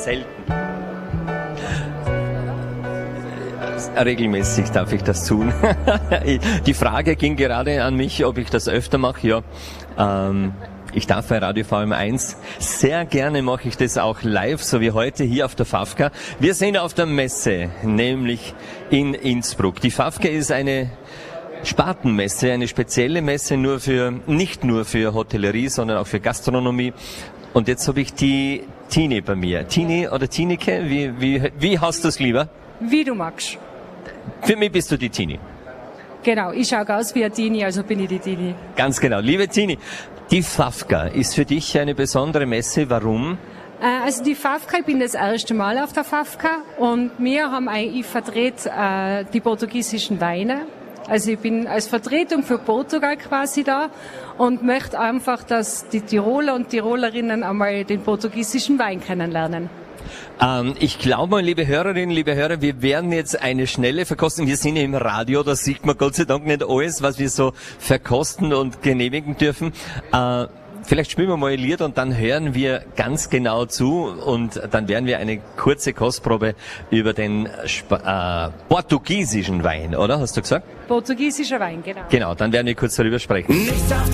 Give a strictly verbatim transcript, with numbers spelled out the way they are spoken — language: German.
Selten. Regelmäßig darf ich das tun. Die Frage ging gerade an mich, ob ich das öfter mache. Ja, ähm, ich darf bei Radio V M eins. Sehr gerne mache ich das auch live, so wie heute hier auf der Fafka. Wir sind auf der Messe, nämlich in Innsbruck. Die Fafka ist eine Spartenmesse, eine spezielle Messe nur für, nicht nur für Hotellerie, sondern auch für Gastronomie. Und jetzt habe ich die Tini bei mir. Tini oder Tinike, wie, wie, wie hast du es lieber? Wie du magst. Für mich bist du die Tini. Genau, ich schaue aus wie eine Tini, also bin ich die Tini. Ganz genau. Liebe Tini, die Fafka ist für dich eine besondere Messe. Warum? Äh, also die Fafka, ich bin das erste Mal auf der Fafka und wir haben ein, ich vertrete äh, die portugiesischen Weine. Also ich bin als Vertretung für Portugal quasi da und möchte einfach, dass die Tiroler und Tirolerinnen einmal den portugiesischen Wein kennenlernen. Ähm, ich glaube mal, liebe Hörerinnen, liebe Hörer, wir werden jetzt eine schnelle Verkostung. Wir sind ja im Radio, da sieht man Gott sei Dank nicht alles, was wir so verkosten und genehmigen dürfen. Äh, vielleicht spielen wir mal ein Lied und dann hören wir ganz genau zu und dann werden wir eine kurze Kostprobe über den Sp- äh, portugiesischen Wein, oder? Hast du gesagt? Portugiesischer Wein, genau. Genau, dann werden wir kurz darüber sprechen.